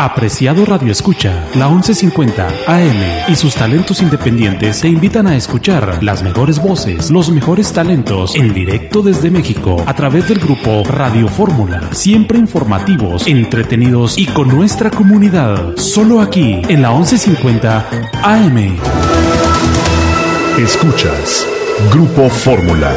Apreciado Radio Escucha, la 1150 AM y sus talentos independientes te invitan a escuchar las mejores voces, los mejores talentos en directo desde México a través del grupo Radio Fórmula. Siempre informativos, entretenidos y con nuestra comunidad. Solo aquí en la 1150 AM. Escuchas Grupo Fórmula.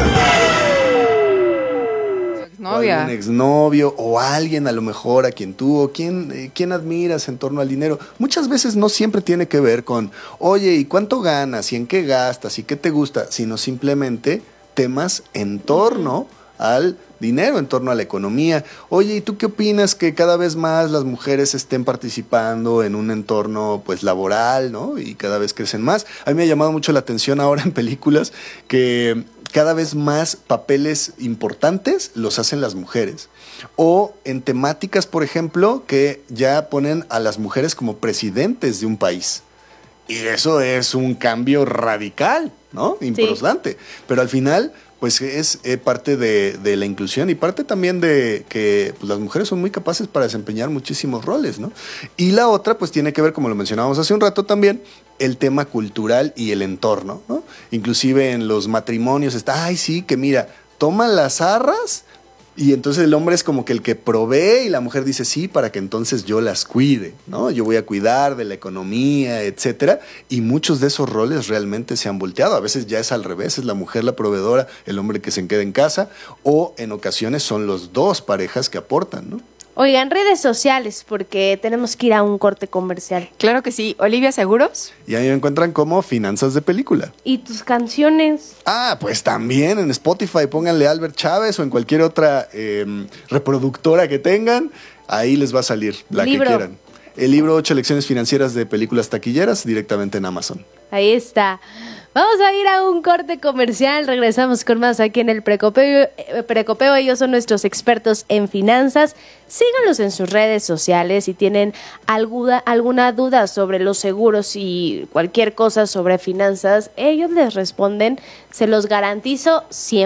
Novia. Un exnovio o alguien a lo mejor a quien tú o quien admiras en torno al dinero. Muchas veces no siempre tiene que ver con, oye, ¿y cuánto ganas? ¿Y en qué gastas? ¿Y qué te gusta? Sino simplemente temas en torno al dinero, en torno a la economía. Oye, ¿y tú qué opinas que cada vez más las mujeres estén participando en un entorno pues laboral, ¿no? Y cada vez crecen más. A mí me ha llamado mucho la atención ahora en películas que cada vez más papeles importantes los hacen las mujeres. O en temáticas, por ejemplo, que ya ponen a las mujeres como presidentes de un país. Y eso es un cambio radical, ¿no? Importante. Sí. Pero al final, pues es parte de la inclusión y parte también de que pues, las mujeres son muy capaces para desempeñar muchísimos roles, ¿no? Y la otra, pues tiene que ver, como lo mencionábamos hace un rato también, el tema cultural y el entorno, ¿no? Inclusive en los matrimonios está, ay, sí, que mira, toma las arras y entonces el hombre es como que el que provee y la mujer dice, sí, para que entonces yo las cuide, ¿no? Yo voy a cuidar de la economía, etcétera. Y muchos de esos roles realmente se han volteado. A veces ya es al revés, es la mujer la proveedora, el hombre que se queda en casa, o en ocasiones son los dos parejas que aportan, ¿no? Oigan, redes sociales, porque tenemos que ir a un corte comercial. Claro que sí. Olivia Seguros. Y ahí me encuentran como Finanzas de Película. ¿Y tus canciones? Ah, pues también en Spotify, pónganle Albert Chávez o en cualquier otra reproductora que tengan. Ahí les va a salir la que quieran. El libro 8 lecciones financieras de películas taquilleras directamente en Amazon. Ahí está. Vamos a ir a un corte comercial, regresamos con más aquí en el Precopeo. Ellos son nuestros expertos en finanzas. Síganlos en sus redes sociales si tienen alguna duda sobre los seguros y cualquier cosa sobre finanzas. Ellos les responden, se los garantizo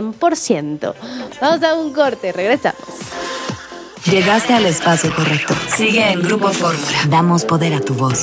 100%. Vamos a un corte, regresamos. Llegaste al espacio correcto. Sigue en Grupo Fórmula. Damos poder a tu voz.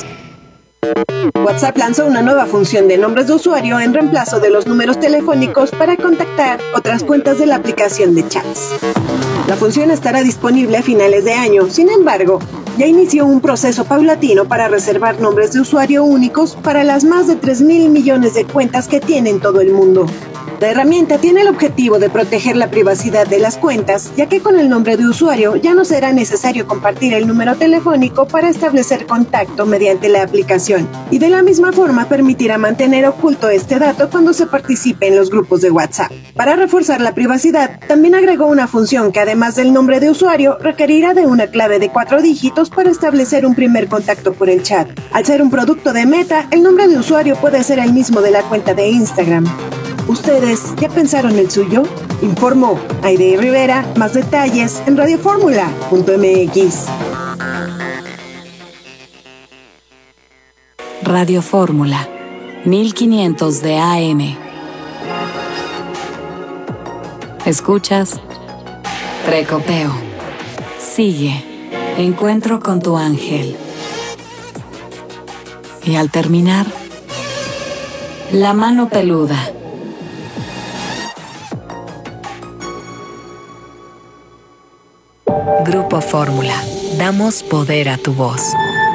WhatsApp lanzó una nueva función de nombres de usuario en reemplazo de los números telefónicos para contactar otras cuentas de la aplicación de chats. La función estará disponible a finales de año, sin embargo, ya inició un proceso paulatino para reservar nombres de usuario únicos para las más de 3.000 millones de cuentas que tiene en todo el mundo. La herramienta tiene el objetivo de proteger la privacidad de las cuentas, ya que con el nombre de usuario ya no será necesario compartir el número telefónico para establecer contacto mediante la aplicación, y de la misma forma permitirá mantener oculto este dato cuando se participe en los grupos de WhatsApp. Para reforzar la privacidad, también agregó una función que además del nombre de usuario, requerirá de una clave de 4 dígitos para establecer un primer contacto por el chat. Al ser un producto de Meta, el nombre de usuario puede ser el mismo de la cuenta de Instagram. ¿Ustedes ya pensaron el suyo? Informó Aide Rivera. Más detalles en radioformula.mx. Radio Fórmula, 1500 de AM. Escuchas Precopeo. Sigue Encuentro con tu ángel. Y al terminar, La mano peluda. Grupo Fórmula. Damos poder a tu voz.